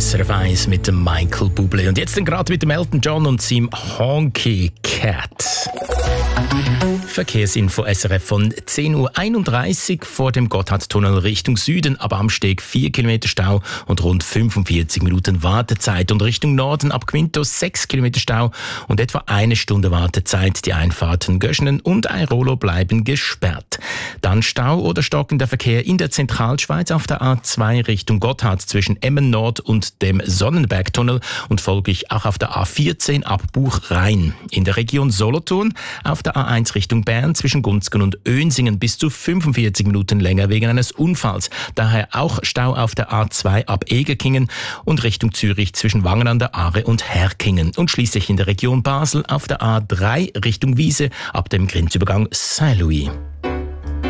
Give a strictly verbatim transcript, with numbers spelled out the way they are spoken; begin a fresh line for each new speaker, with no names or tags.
S R F eins mit dem Michael Bublé. Und jetzt dann gerade mit dem Elton John und seinem Honky Cat. Verkehrsinfo S R F von zehn Uhr einunddreißig vor dem Gotthardtunnel Richtung Süden, ab Amsteg vier Kilometer Stau und rund fünfundvierzig Minuten Wartezeit. Und Richtung Norden ab Quintos sechs Kilometer Stau und etwa eine Stunde Wartezeit. Die Einfahrten Göschenen und Airolo bleiben gesperrt. Dann Stau oder stockender Verkehr in der Zentralschweiz auf der A zwei Richtung Gotthard zwischen Emmen Nord und dem Sonnenbergtunnel und folglich auch auf der A vierzehn ab Buch-Rhein. In der Region Solothurn auf der A eins Richtung Bern zwischen Gunzgen und Önsingen bis zu fünfundvierzig Minuten länger wegen eines Unfalls. Daher auch Stau auf der A zwei ab Egerkingen und Richtung Zürich zwischen Wangen an der Aare und Herkingen. Und schließlich in der Region Basel auf der A drei Richtung Wiese ab dem Grenzübergang Saint-Louis.